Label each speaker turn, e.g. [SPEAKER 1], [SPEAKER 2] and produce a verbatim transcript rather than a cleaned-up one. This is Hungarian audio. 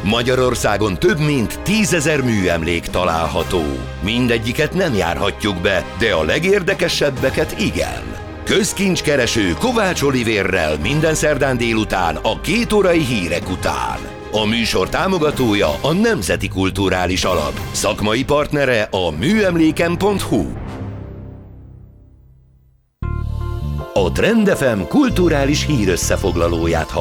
[SPEAKER 1] Magyarországon több mint tízezer műemlék található. Mindegyiket nem járhatjuk be, de a legérdekesebbeket igen. Közkincskereső Kovács Olivérrel minden szerdán délután a kétórai hírek után. A műsor támogatója a Nemzeti Kulturális Alap. Szakmai partnere a műemléken pont hu. A Trend ef em kulturális hírösszefoglalóját